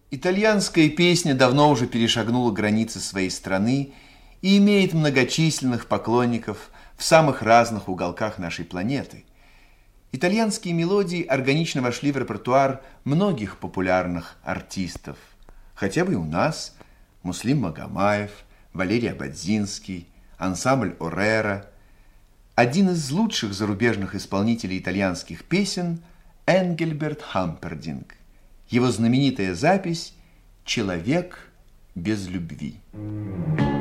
Итальянская песня давно уже перешагнула границы своей страны и имеет многочисленных поклонников в самых разных уголках нашей планеты. Итальянские мелодии органично вошли в репертуар многих популярных артистов. Хотя бы и у нас Муслим Магомаев, Валерий Ободзинский, ансамбль Оррера. Один из лучших зарубежных исполнителей итальянских песен – Энгельберт Хампердинг. Его знаменитая запись «Человек без любви».